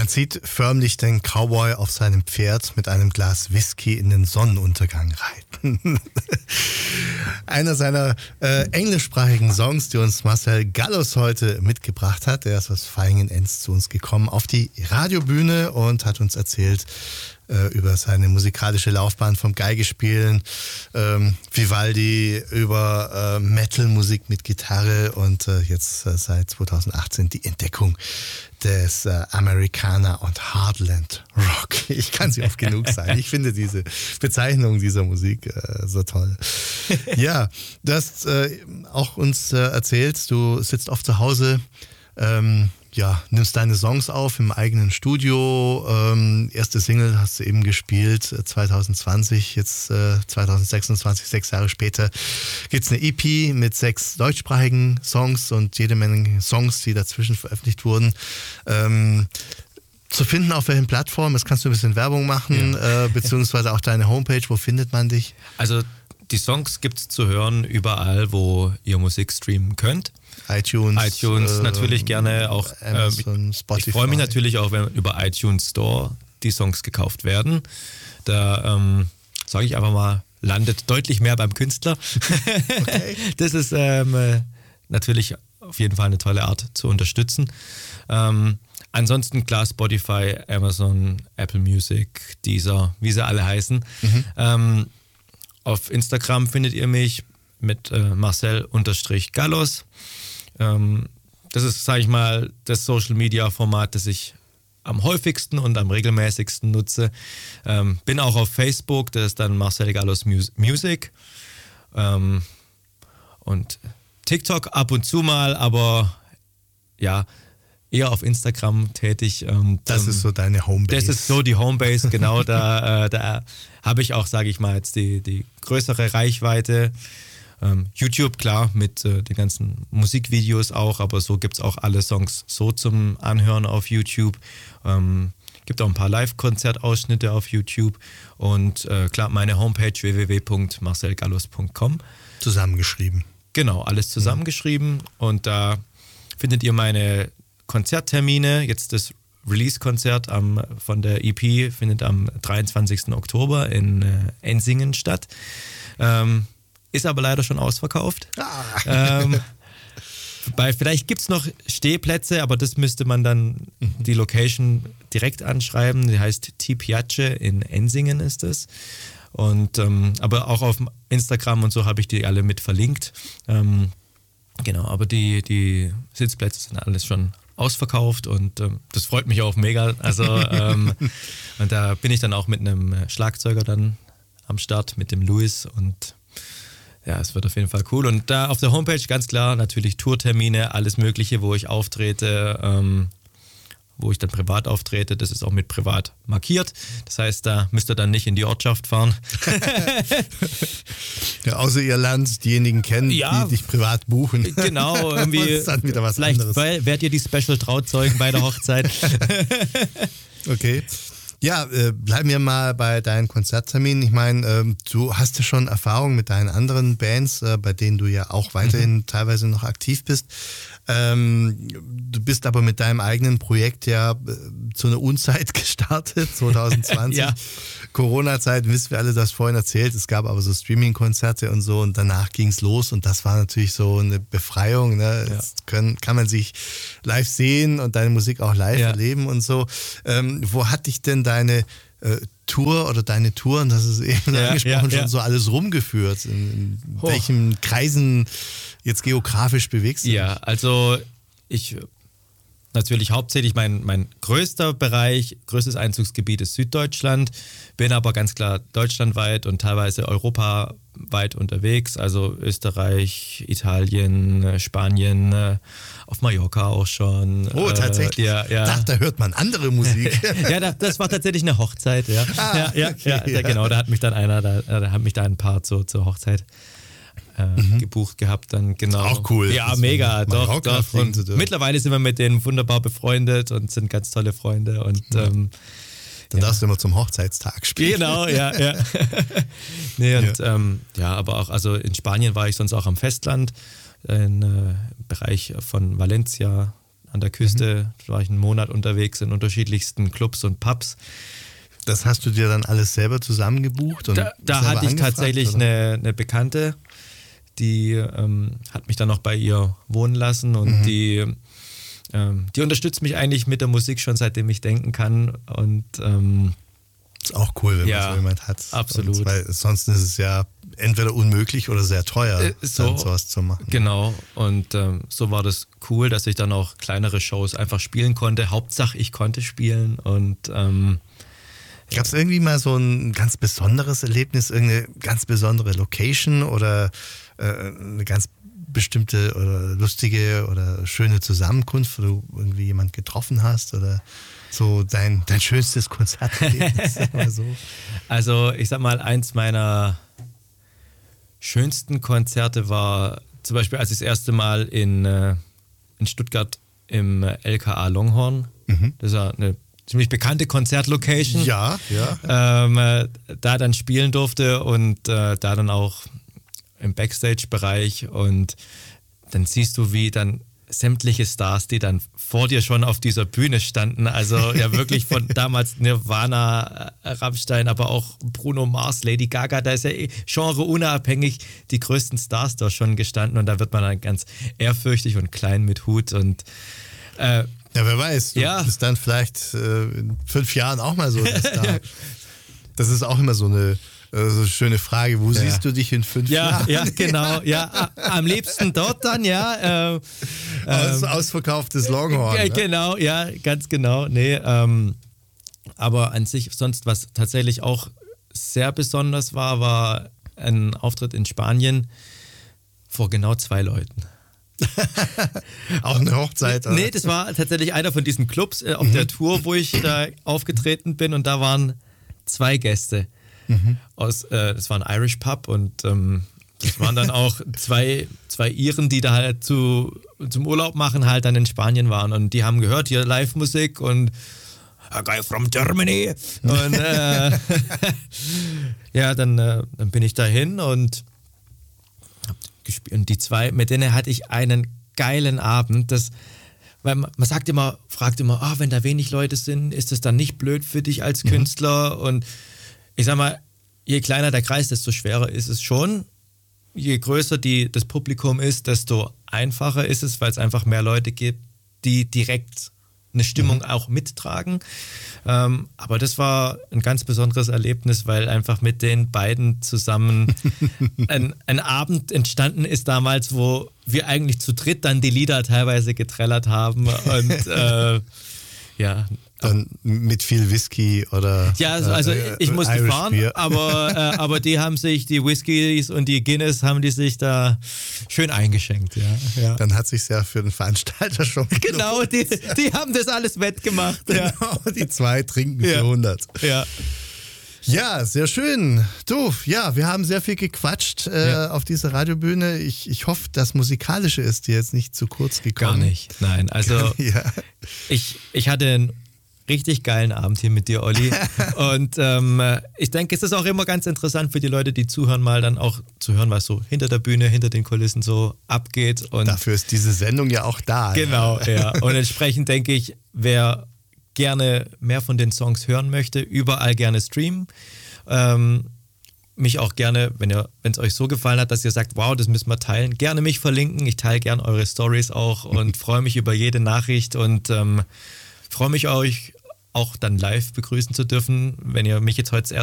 Man sieht förmlich den Cowboy auf seinem Pferd mit einem Glas Whisky in den Sonnenuntergang reiten. Einer seiner englischsprachigen Songs, die uns Marcel Gallus heute mitgebracht hat. Er ist aus Vaihingen-Enz zu uns gekommen auf die Radiobühne und hat uns erzählt über seine musikalische Laufbahn vom Geigespielen, Vivaldi, über Metal-Musik mit Gitarre und jetzt seit 2018 die Entdeckung des Americana und Heartland Rock. Ich kann sie oft genug sagen. Ich finde diese Bezeichnung dieser Musik so toll. Ja, du hast auch uns erzählt, du sitzt oft zu Hause, nimmst deine Songs auf im eigenen Studio. Erste Single hast du eben gespielt, 2020, jetzt 2026, 6 Jahre später, gibt's eine EP mit 6 deutschsprachigen Songs und jede Menge Songs, die dazwischen veröffentlicht wurden. Zu finden auf welchen Plattformen, jetzt kannst du ein bisschen Werbung machen, beziehungsweise auch deine Homepage, wo findet man dich? Also die Songs gibt's zu hören überall, wo ihr Musik streamen könnt. iTunes natürlich gerne auch. Amazon, Spotify. Ich freue mich natürlich auch, wenn über iTunes Store die Songs gekauft werden. Da sage ich einfach mal, landet deutlich mehr beim Künstler. Okay. Das ist natürlich auf jeden Fall eine tolle Art zu unterstützen. Ansonsten klar Spotify, Amazon, Apple Music, Deezer, wie sie alle heißen. Auf Instagram findet ihr mich mit Marcel_Gallus. Das ist, sage ich mal, das Social-Media-Format, das ich am häufigsten und am regelmäßigsten nutze. Bin auch auf Facebook, das ist dann Marcel Gallus Music. Und TikTok ab und zu mal, aber ja, eher auf Instagram tätig. Das ist so deine Homebase. Das ist so die Homebase, genau. Da habe ich auch, sage ich mal, jetzt die größere Reichweite. YouTube, klar, mit den ganzen Musikvideos auch, aber so gibt es auch alle Songs so zum Anhören auf YouTube. Gibt auch ein paar Live-Konzertausschnitte auf YouTube und klar, meine Homepage www.marcelgallus.com. Zusammengeschrieben. Genau, alles zusammengeschrieben und da findet ihr meine Konzerttermine. Jetzt das Release-Konzert von der EP findet am 23. Oktober in Ensingen statt. Ist aber leider schon ausverkauft. Vielleicht gibt es noch Stehplätze, aber das müsste man dann die Location direkt anschreiben. Die heißt Ti Piace in Ensingen ist es. Und aber auch auf Instagram und so habe ich die alle mit verlinkt. Genau, aber die Sitzplätze sind alles schon ausverkauft und das freut mich auch mega. Also und da bin ich dann auch mit einem Schlagzeuger dann am Start, mit dem Luis und ja, es wird auf jeden Fall cool. Und da auf der Homepage ganz klar natürlich Tourtermine, alles Mögliche, wo ich auftrete, wo ich dann privat auftrete. Das ist auch mit privat markiert. Das heißt, da müsst ihr dann nicht in die Ortschaft fahren. Ja, außer ihr lernt diejenigen kennen, die dich privat buchen. Genau, irgendwie. Das ist dann wieder was vielleicht anderes. Werdet ihr die Special-Trauzeugen bei der Hochzeit. Okay. Ja, bleiben wir mal bei deinen Konzertterminen. Ich meine, du hast ja schon Erfahrung mit deinen anderen Bands, bei denen du ja auch weiterhin teilweise noch aktiv bist. Du bist aber mit deinem eigenen Projekt ja zu einer Unzeit gestartet, 2020. Ja. Corona-Zeit, wissen wir alle, das vorhin erzählt. Es gab aber so Streaming-Konzerte und so und danach ging's los und das war natürlich so eine Befreiung. Ne? Ja. Jetzt kann man sich live sehen und deine Musik auch live erleben und so. Wo hat dich denn deine Tour oder deine Touren, das ist eben angesprochen, schon so alles rumgeführt? In welchen Kreisen jetzt geografisch bewegst du dich? Ja, also ich natürlich hauptsächlich mein größter Bereich, größtes Einzugsgebiet ist Süddeutschland, bin aber ganz klar deutschlandweit und teilweise europaweit unterwegs, also Österreich, Italien, Spanien, auf Mallorca auch schon. Oh, tatsächlich? Ja. Da hört man andere Musik. Ja, das war tatsächlich eine Hochzeit, ja. Genau, da hat mich dann ein Paar zur Hochzeit gebucht gehabt, dann genau. Auch cool. Ja, mega, doch. Und mittlerweile sind wir mit denen wunderbar befreundet und sind ganz tolle Freunde und dann darfst du immer zum Hochzeitstag spielen. Genau, ja. Aber auch, also in Spanien war ich sonst auch am Festland, im Bereich von Valencia, an der Küste, da war ich einen Monat unterwegs in unterschiedlichsten Clubs und Pubs. Das hast du dir dann alles selber zusammengebucht? Und Da hatte ich tatsächlich eine Bekannte, die hat mich dann noch bei ihr wohnen lassen und die unterstützt mich eigentlich mit der Musik schon seitdem ich denken kann und ist auch cool, wenn man so jemand hat. Absolut. Weil sonst ist es ja entweder unmöglich oder sehr teuer, sowas zu machen. Genau. Und so war das cool, dass ich dann auch kleinere Shows einfach spielen konnte. Hauptsache, ich konnte spielen. Und gab es irgendwie mal so ein ganz besonderes Erlebnis, irgendeine ganz besondere Location oder eine ganz bestimmte oder lustige oder schöne Zusammenkunft, wo du irgendwie jemand getroffen hast oder so dein schönstes Konzerterlebnis, sag mal so? Also ich sag mal, eins meiner schönsten Konzerte war zum Beispiel, als ich das erste Mal in Stuttgart im LKA Longhorn, das ist ja eine ziemlich bekannte Konzertlocation, ja. Da dann spielen durfte und da dann auch im Backstage-Bereich und dann siehst du, wie dann sämtliche Stars, die dann vor dir schon auf dieser Bühne standen, also ja wirklich von damals Nirvana, Rammstein, aber auch Bruno Mars, Lady Gaga, da ist ja genreunabhängig die größten Stars da schon gestanden und da wird man dann ganz ehrfürchtig und klein mit Hut und ja, wer weiß, du bist dann vielleicht in 5 Jahren auch mal so ein Star. Das ist auch immer so eine schöne Frage. Wo siehst du dich in 5 Jahren? Ja, genau. Ja, am liebsten dort dann, ja. Ausverkauftes Longhorn. Genau, ja, ganz genau. Nee, aber an sich sonst, was tatsächlich auch sehr besonders war ein Auftritt in Spanien vor genau 2 Leuten. Auch eine Hochzeit? Oder? Nee, das war tatsächlich einer von diesen Clubs auf der Tour, wo ich da aufgetreten bin und da waren 2 Gäste. Das war ein Irish Pub und das waren dann auch zwei Iren, die da halt zum Urlaub machen halt dann in Spanien waren und die haben gehört, hier Live-Musik und a guy from Germany und ja, dann bin ich dahin und hab gespielt und die 2, mit denen hatte ich einen geilen Abend, weil man fragt immer, wenn da wenig Leute sind, ist das dann nicht blöd für dich als Künstler und ich sag mal, je kleiner der Kreis, desto schwerer ist es schon. Je größer das Publikum ist, desto einfacher ist es, weil es einfach mehr Leute gibt, die direkt eine Stimmung auch mittragen. Aber das war ein ganz besonderes Erlebnis, weil einfach mit den beiden zusammen ein Abend entstanden ist damals, wo wir eigentlich zu dritt dann die Lieder teilweise getrellert haben und ja. Dann mit viel Whisky oder ja, also ich musste Irish fahren, Beer. aber die haben sich, die Whiskys und die Guinness haben die sich da schön eingeschenkt. Ja. Dann hat sich ja für den Veranstalter schon genau, die haben das alles wettgemacht. Ja. Genau, die 2 trinken für 100. Ja. Ja, sehr schön. Du, ja, wir haben sehr viel gequatscht auf dieser Radiobühne. Ich hoffe, das Musikalische ist dir jetzt nicht zu kurz gekommen. Gar nicht, nein. Also ich hatte einen richtig geilen Abend hier mit dir, Olli. Und ich denke, es ist auch immer ganz interessant für die Leute, die zuhören, mal dann auch zu hören, was so hinter der Bühne, hinter den Kulissen so abgeht. Und dafür ist diese Sendung ja auch da. Genau, ja. Und entsprechend denke ich, wer gerne mehr von den Songs hören möchte, überall gerne streamen. Mich auch gerne, wenn es euch so gefallen hat, dass ihr sagt, wow, das müssen wir teilen, gerne mich verlinken. Ich teile gerne eure Stories auch und freue mich über jede Nachricht und freue mich, euch auch dann live begrüßen zu dürfen, wenn ihr mich jetzt heute